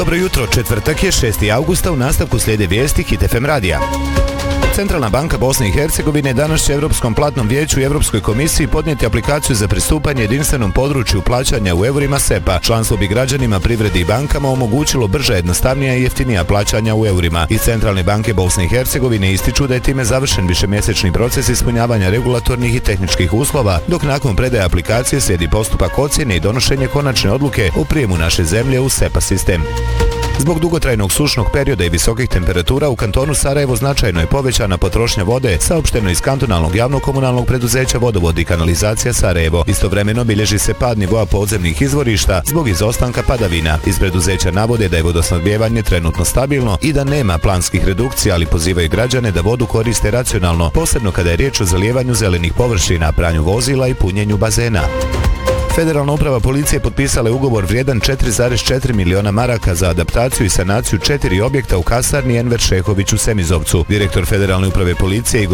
Dobro jutro, četvrtak je 6. augusta, u nastavku slijede vijesti Hit FM radija. Centralna banka Bosne i Hercegovine danas će Europskom platnom vijeću i Europskoj komisiji podnijeti aplikaciju za pristupanje jedinstvenom području plaćanja u eurima SEPA. Članstvo bi građanima, privredi i bankama omogućilo brža, jednostavnija i jeftinija plaćanja u eurima. Iz Centralne banke Bosne i Hercegovine ističu da je time završen višemjesečni proces ispunjavanja regulatornih i tehničkih uslova, dok nakon predaje aplikacije slijedi postupak ocjene i donošenje konačne odluke o prijemu naše zemlje u SEPA sistem. Zbog dugotrajnog sušnog perioda i visokih temperatura u kantonu Sarajevo značajno je povećana potrošnja vode, saopšteno iz kantonalnog javnog komunalnog preduzeća Vodovod i kanalizacija Sarajevo. Istovremeno bilježi se pad nivoa podzemnih izvorišta zbog izostanka padavina. Iz preduzeća navode da je vodosnabdijevanje trenutno stabilno i da nema planskih redukcija, ali pozivaju građane da vodu koriste racionalno, posebno kada je riječ o zalijevanju zelenih površina, pranju vozila i punjenju bazena. Federalna uprava policije potpisala je ugovor vrijedan 4,4 miliona maraka za adaptaciju i sanaciju 4 objekta u kasarni Enver Šehović u Semizovcu. Direktor Federalne uprave policije